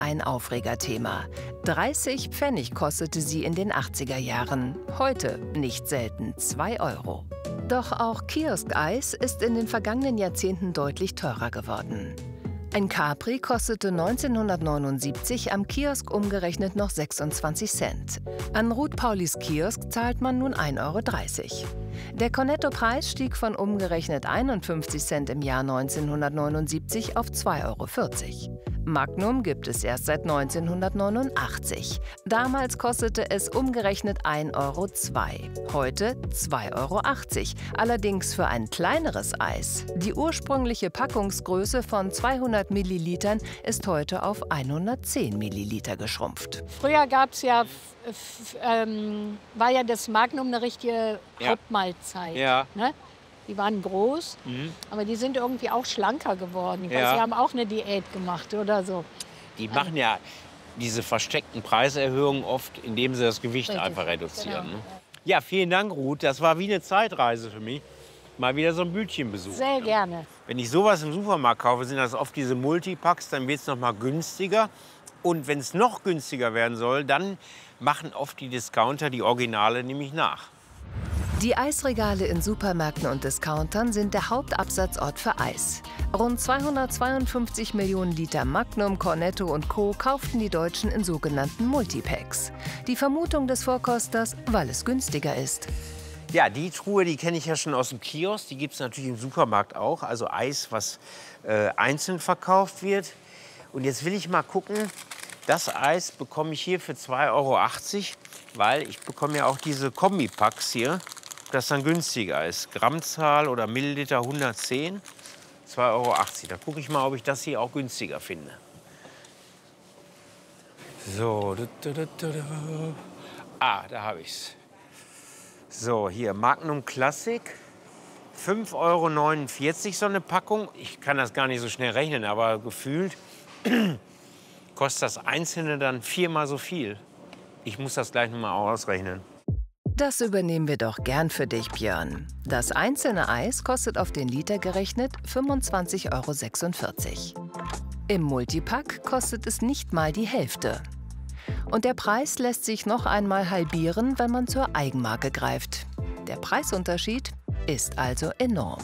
ein Aufregerthema. 30 Pfennig kostete sie in den 80er Jahren. Heute nicht selten 2 Euro. Doch auch Kioskeis ist in den vergangenen Jahrzehnten deutlich teurer geworden. Ein Capri kostete 1979 am Kiosk umgerechnet noch 26 Cent. An Ruth Paulis Kiosk zahlt man nun 1,30 Euro. Der Cornetto-Preis stieg von umgerechnet 51 Cent im Jahr 1979 auf 2,40 Euro. Magnum gibt es erst seit 1989. Damals kostete es umgerechnet 1,02 Euro. Heute 2,80 Euro. Allerdings für ein kleineres Eis. Die ursprüngliche Packungsgröße von 200 Millilitern ist heute auf 110 Milliliter geschrumpft. Früher gab's ja, war ja das Magnum eine richtige Hauptmahlzeit. Ja. Ne? Die waren groß, aber die sind irgendwie auch schlanker geworden. Ich weiß, sie haben auch eine Diät gemacht oder so. Die machen ja diese versteckten Preiserhöhungen oft, indem sie das Gewicht Richtig, einfach reduzieren. genau. Ne? Ja, vielen Dank, Ruth. Das war wie eine Zeitreise für mich. Mal wieder so ein Bütchenbesuch. Sehr gerne. Wenn ich sowas im Supermarkt kaufe, sind das oft diese Multipacks, dann wird es noch mal günstiger. Und wenn es noch günstiger werden soll, dann machen oft die Discounter die Originale nämlich nach. Die Eisregale in Supermärkten und Discountern sind der Hauptabsatzort für Eis. Rund 252 Millionen Liter Magnum, Cornetto und Co. kauften die Deutschen in sogenannten Multipacks. Die Vermutung des Vorkosters, weil es günstiger ist. Ja, die Truhe, die kenne ich ja schon aus dem Kiosk. Die gibt es natürlich im Supermarkt auch. Also Eis, was einzeln verkauft wird. Und jetzt will ich mal gucken, das Eis bekomme ich hier für 2,80 Euro, weil ich bekomme ja auch diese Kombipacks hier. Das dann günstiger ist. Grammzahl oder Milliliter 110, 2,80 Euro. Da gucke ich mal, ob ich das hier auch günstiger finde. So, da habe ich's. So, hier Magnum Classic, 5,49 Euro so eine Packung. Ich kann das gar nicht so schnell rechnen, aber gefühlt kostet das Einzelne dann 4-mal so viel. Ich muss das gleich noch mal ausrechnen. Das übernehmen wir doch gern für dich, Björn. Das einzelne Eis kostet auf den Liter gerechnet 25,46 Euro. Im Multipack kostet es nicht mal die Hälfte. Und der Preis lässt sich noch einmal halbieren, wenn man zur Eigenmarke greift. Der Preisunterschied ist also enorm.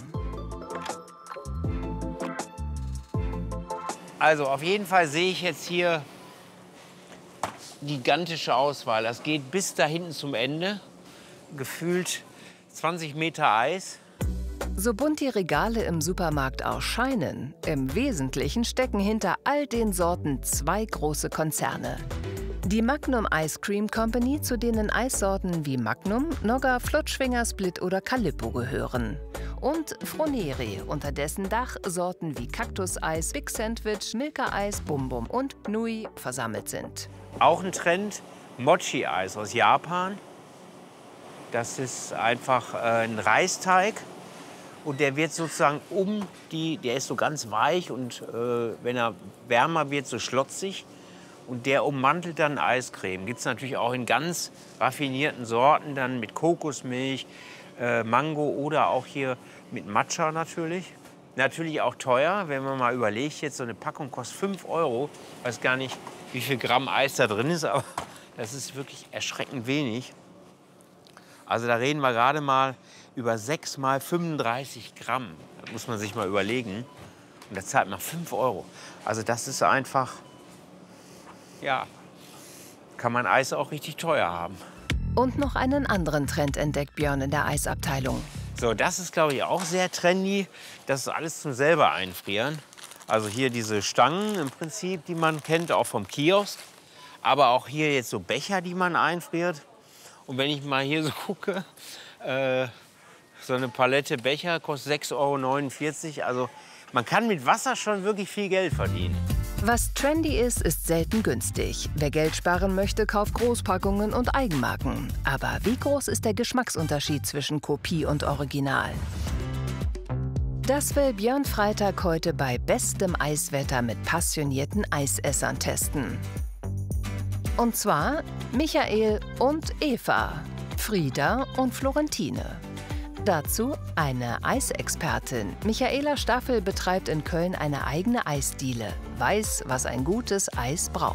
Also auf jeden Fall sehe ich jetzt hier gigantische Auswahl. Das geht bis da hinten zum Ende. Gefühlt 20 Meter Eis. So bunt die Regale im Supermarkt auch scheinen, im Wesentlichen stecken hinter all den Sorten 2 große Konzerne. Die Magnum Ice Cream Company, zu denen Eissorten wie Magnum, Nogga, Flutschfinger, Split oder Calippo gehören. Und Froneri, unter dessen Dach Sorten wie Kaktuseis, Big Sandwich, Milka-Eis, Bum Bum und Nui versammelt sind. Auch ein Trend, Mochi-Eis aus Japan. Das ist einfach ein Reisteig und der wird sozusagen der ist so ganz weich und wenn er wärmer wird, so schlotzig. Und der ummantelt dann Eiscreme. Gibt es natürlich auch in ganz raffinierten Sorten, dann mit Kokosmilch, Mango oder auch hier mit Matcha natürlich. Natürlich auch teuer, wenn man mal überlegt, jetzt so eine Packung kostet 5 Euro. Ich weiß gar nicht, wie viel Gramm Eis da drin ist, aber das ist wirklich erschreckend wenig. Also da reden wir gerade mal über 6 mal 35 Gramm. Das muss man sich mal überlegen. Und da zahlt man 5 Euro. Also das ist einfach, ja, kann man Eis auch richtig teuer haben. Und noch einen anderen Trend entdeckt Björn in der Eisabteilung. So, das ist, glaube ich, auch sehr trendy. Das ist alles zum selber einfrieren. Also hier diese Stangen im Prinzip, die man kennt, auch vom Kiosk. Aber auch hier jetzt so Becher, die man einfriert. Und wenn ich mal hier so gucke, so eine Palette Becher kostet 6,49 Euro. Also man kann mit Wasser schon wirklich viel Geld verdienen. Was trendy ist, ist selten günstig. Wer Geld sparen möchte, kauft Großpackungen und Eigenmarken. Aber wie groß ist der Geschmacksunterschied zwischen Kopie und Original? Das will Björn Freitag heute bei bestem Eiswetter mit passionierten Eisessern testen. Und zwar Michael und Eva, Frieda und Florentine. Dazu eine Eisexpertin. Michaela Staffel betreibt in Köln eine eigene Eisdiele, weiß, was ein gutes Eis braucht.